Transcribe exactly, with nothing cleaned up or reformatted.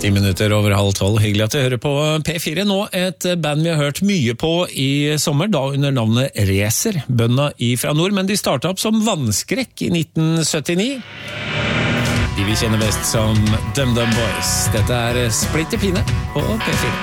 Ti minutter over halv tolv. Hyggelig at du hører på P fire. Nå et band vi har hørt mye på i sommer, da under navnet Racer, bønda fra nord, men de startet opp som Vannskrekk i nitten syttini. De vi kjenner best som Dum Dum Boys. Dette er Splitter Pine på P fire.